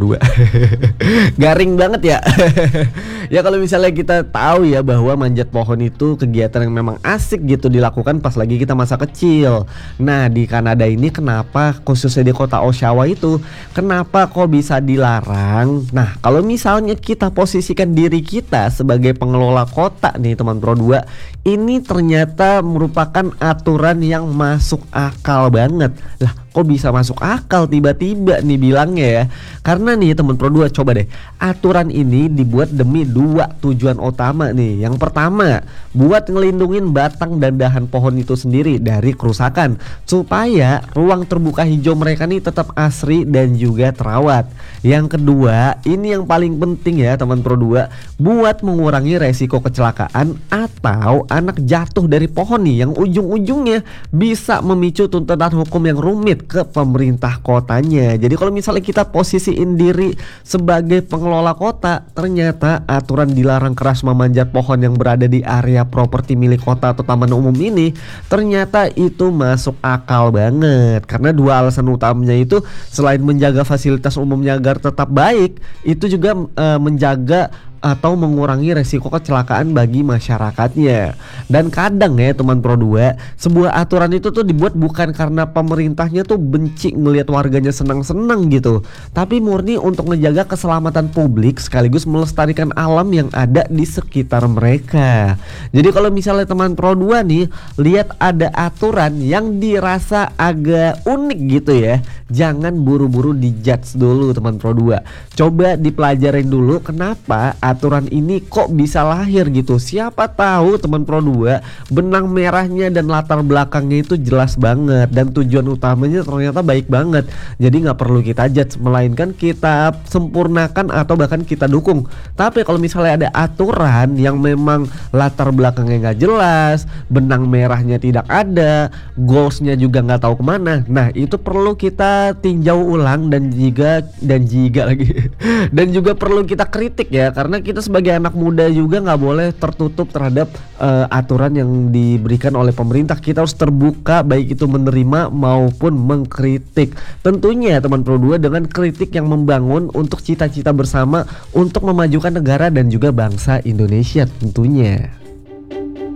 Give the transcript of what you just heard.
Pro 2. Garing banget ya. Ya kalau misalnya kita tahu ya bahwa manjat pohon itu kegiatan yang memang asik gitu dilakukan pas lagi kita masa kecil. Nah di Kanada ini kenapa khususnya di kota Oshawa itu kenapa kok bisa dilarang? Nah kalau misalnya kita posisikan diri kita sebagai pengelola kota nih teman Pro 2, ini ternyata merupakan aturan yang masuk akal banget. Lah kok bisa masuk akal tiba-tiba nih bilangnya ya? Karena nih teman Pro 2 coba deh, aturan ini dibuat demi dua tujuan utama nih. Yang pertama, buat ngelindungin batang dan dahan pohon itu sendiri dari kerusakan, supaya ruang terbuka hijau mereka nih tetap asri dan juga terawat. Yang kedua, ini yang paling penting ya teman Pro 2, buat mengurangi resiko kecelakaan atau anak jatuh dari pohon nih, yang ujung-ujungnya bisa memicu tuntutan hukum yang rumit ke pemerintah kotanya. Jadi kalau misalnya kita posisiin diri sebagai pengelola kota, ternyata aturan dilarang keras memanjat pohon yang berada di area properti milik kota atau taman umum ini ternyata itu masuk akal banget. Karena dua alasan utamanya itu selain menjaga fasilitas umumnya agar tetap baik, itu juga menjaga atau mengurangi resiko kecelakaan bagi masyarakatnya. Dan kadang ya teman Pro 2, sebuah aturan itu tuh dibuat bukan karena pemerintahnya tuh benci ngelihat warganya senang-senang gitu, tapi murni untuk menjaga keselamatan publik sekaligus melestarikan alam yang ada di sekitar mereka. Jadi kalau misalnya teman Pro 2 nih lihat ada aturan yang dirasa agak unik gitu ya, jangan buru-buru dijudge dulu teman Pro 2. Coba dipelajarin dulu kenapa aturan ini kok bisa lahir gitu. Siapa tahu teman Pro 2 benang merahnya dan latar belakangnya itu jelas banget dan tujuan utamanya ternyata baik banget. Jadi nggak perlu kita judge, melainkan kita sempurnakan atau bahkan kita dukung. Tapi kalau misalnya ada aturan yang memang latar belakangnya nggak jelas, benang merahnya tidak ada, goalsnya juga nggak tahu kemana, nah itu perlu kita tinjau ulang dan juga perlu kita kritik ya, karena kita sebagai anak muda juga nggak boleh tertutup terhadap aturan yang diberikan oleh pemerintah. Kita harus terbuka baik itu menerima maupun mengkritik. Tentunya teman Pro 2 dengan kritik yang membangun untuk cita-cita bersama untuk memajukan negara dan juga bangsa Indonesia tentunya.